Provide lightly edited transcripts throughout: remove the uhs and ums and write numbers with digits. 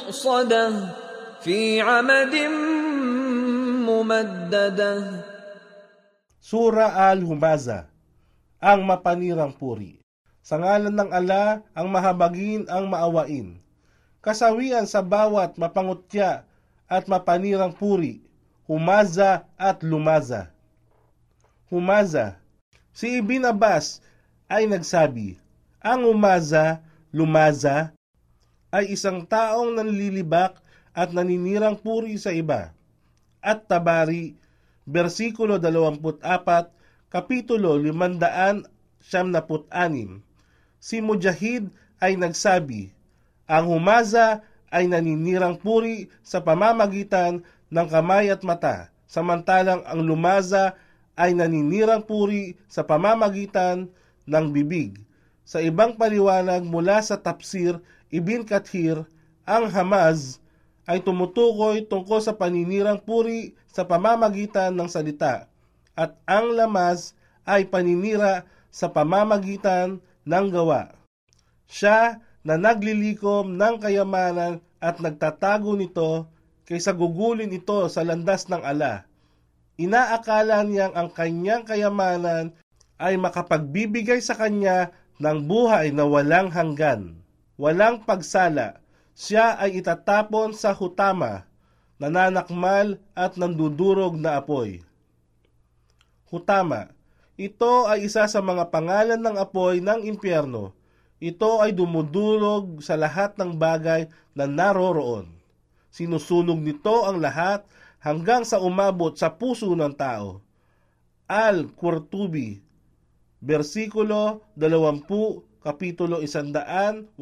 مؤصدة في عمد ممددة. Sura Al-Humaza, ang mapanirang puri. Sa ngalan ng ala, ang mahabagin, ang maawain. Kasawian sa bawat mapangutya at mapanirang puri, humaza at lumaza. Humaza. Si Ibn Abbas ay nagsabi, ang humaza, lumaza, ay isang taong nanlilibak at naninirang puri sa iba. At Tabari, versikulo 24, kapitulo 576. Si Mujahid ay nagsabi, ang humaza ay naninirang puri sa pamamagitan ng kamay at mata, samantalang ang lumaza ay naninirang puri sa pamamagitan ng bibig. Sa ibang paliwanag mula sa Tafsir Ibn Kathir, ang hamaz ay tumutukoy tungkol sa paninirang puri sa pamamagitan ng salita, at ang lamaz ay paninira sa pamamagitan ng gawa. Siya na naglilikom ng kayamanan at nagtatago nito kaysa gugulin ito sa landas ng ala. Inaakala niyang ang kanyang kayamanan ay makapagbibigay sa kanya ng buhay na walang hanggan, walang pagsala. Siya ay itatapon sa hutama, nananakmal at nandudurog na apoy. Hutama. Ito ay isa sa mga pangalan ng apoy ng impyerno. Ito ay dumudurog sa lahat ng bagay na naroroon. Sinusunog nito ang lahat hanggang sa umabot sa puso ng tao. Al-Qurtubi, versikulo 20, kapitulo 185.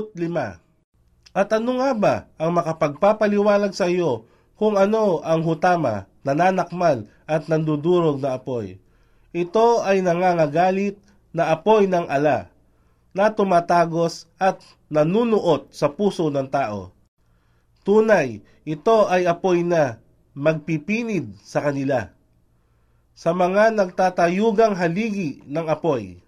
At ano nga ba ang makapagpapaliwalag sa iyo kung ano ang hutama, nananakmal at nandudurog na apoy? Ito ay nangangagalit na apoy ng ala, na tumatagos at nanunuot sa puso ng tao. Tunay, ito ay apoy na magpipinid sa kanila, sa mga nagtatayugang haligi ng apoy.